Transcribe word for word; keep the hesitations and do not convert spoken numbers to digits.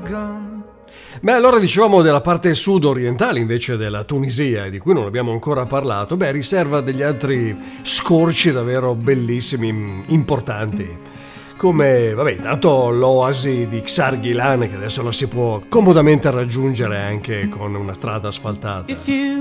Beh, allora dicevamo della parte sud-orientale invece della Tunisia, di cui non abbiamo ancora parlato. Beh, riserva degli altri scorci davvero bellissimi, importanti. Come, vabbè, intanto l'oasi di Xarghilan, che adesso la si può comodamente raggiungere anche con una strada asfaltata.